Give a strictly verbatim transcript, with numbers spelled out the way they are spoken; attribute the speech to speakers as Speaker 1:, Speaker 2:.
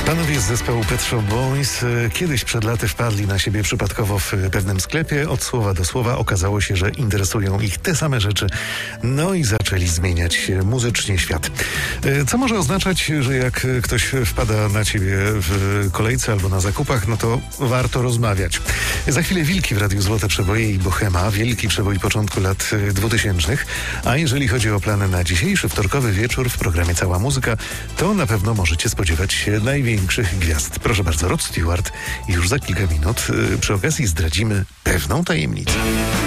Speaker 1: Panowie z zespołu Pet Shop Boys kiedyś przed laty wpadli na siebie przypadkowo w pewnym sklepie. Od słowa do słowa okazało się, że interesują ich te same rzeczy. No i zaczęli zmieniać muzycznie świat. Co może oznaczać, że jak ktoś wpada na ciebie w kolejce albo na zakupach, no to warto rozmawiać. Za chwilę Wilki w Radiu Złote Przeboje i Bohema. Wielki przebój początku lat dwutysięcznych. A jeżeli chodzi o plany na dzisiejszy wtorkowy wieczór w programie Cała Muzyka, to na pewno możecie spodziewać się największych gwiazd. Proszę bardzo, Rod Stewart. Już za kilka minut przy okazji zdradzimy pewną tajemnicę.